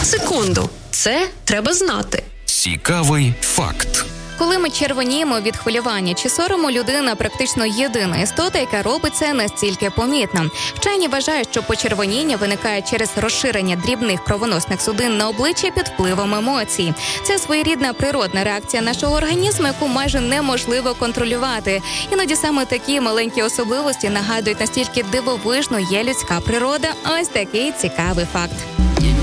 Секунду. Це треба знати. Цікавий факт. Коли ми червоніємо від хвилювання чи сорому, людина практично єдина істота, яка робить це настільки помітно. Вчені вважають, що почервоніння виникає через розширення дрібних кровоносних судин на обличчі під впливом емоцій. Це своєрідна природна реакція нашого організму, яку майже неможливо контролювати. Іноді саме такі маленькі особливості нагадують, настільки дивовижно є людська природа. Ось такий цікавий факт.